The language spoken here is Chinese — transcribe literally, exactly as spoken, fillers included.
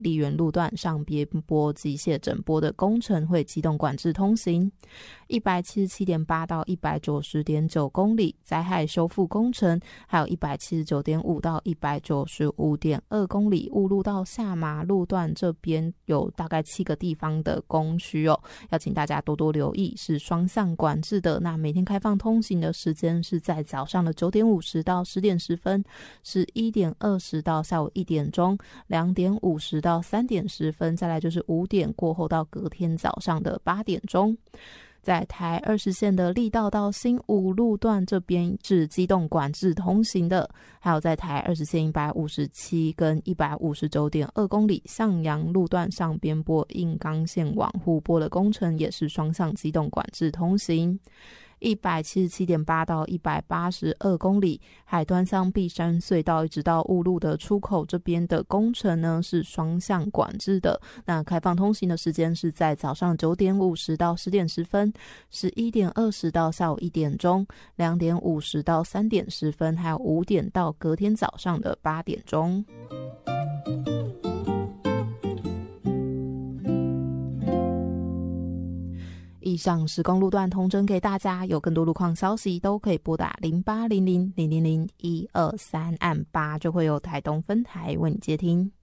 丽园路段上边坡机械整波的工程会机动管制通行。一百七十七点八到一百九十点九公里灾害修复工程，还有一百七十九点五到一百九十五点二公里雾路到下马路段，这边有大概七个地方的工区哦，要请大家多多留意，是双向管制的。那每天开放通行的时间是在早上的九点五十到十点十分，十一点二十到下午一点钟，两点五十到三点十分，再来就是五点过后到隔天早上的八点钟。在台二十线的力道到新武路段这边是机动管制通行的，还有在台二十线一百五十七跟一百五十九点二公里向阳路段上边坡硬钢线往护坡的工程也是双向机动管制通行。一百七十七点八到一百八十二公里海端乡碧山隧道一直到雾路的出口这边的工程呢是双向管制的，那开放通行的时间是在早上九点五十到十点十分，十一点二十到下午一点钟，两点五十到三点十分，还有五点到隔天早上的八点钟。以上施工路段通知给大家，有更多路况消息都可以拨打零八零零零零零一二三按八，就会有台东分台为你接听。